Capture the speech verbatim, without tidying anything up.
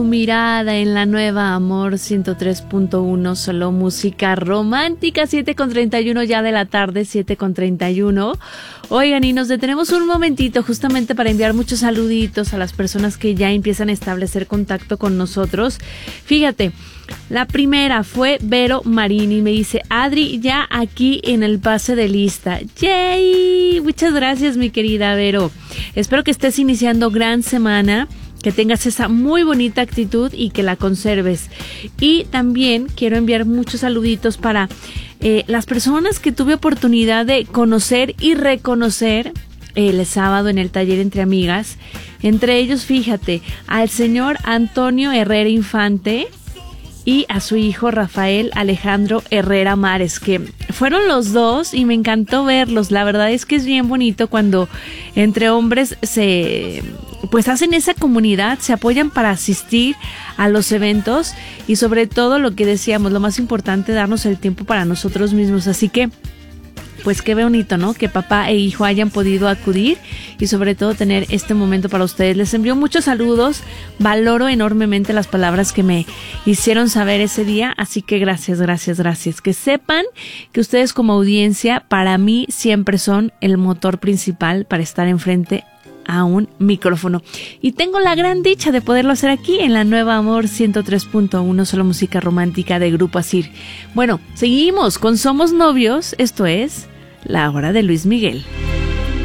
Mirada en la nueva Amor ciento tres punto uno, solo música romántica. Siete con treinta y uno ya de la tarde, siete con treinta y uno. Oigan, y nos detenemos un momentito justamente para enviar muchos saluditos a las personas que ya empiezan a establecer contacto con nosotros. Fíjate, la primera fue Vero Marini, me dice: Adri, ya aquí en el pase de lista. ¡Yay! Muchas gracias, mi querida Vero. Espero que estés iniciando gran semana, que tengas esa muy bonita actitud y que la conserves. Y también quiero enviar muchos saluditos para eh, las personas que tuve oportunidad de conocer y reconocer el sábado en el taller Entre Amigas. Entre ellos, fíjate, al señor Antonio Herrera Infante y a su hijo Rafael Alejandro Herrera Mares, que fueron los dos y me encantó verlos. La verdad es que es bien bonito cuando entre hombres se pues hacen esa comunidad, se apoyan para asistir a los eventos y sobre todo lo que decíamos, lo más importante, darnos el tiempo para nosotros mismos. Así que pues qué bonito, ¿no? Que papá e hijo hayan podido acudir y sobre todo tener este momento para ustedes. Les envío muchos saludos, valoro enormemente las palabras que me hicieron saber ese día, así que gracias, gracias, gracias. Que sepan que ustedes como audiencia para mí siempre son el motor principal para estar enfrente a un micrófono. Y tengo la gran dicha de poderlo hacer aquí en la nueva Amor ciento tres punto uno, solo música romántica de Grupo Asir. Bueno, seguimos con Somos Novios, esto es La Hora de Luis Miguel.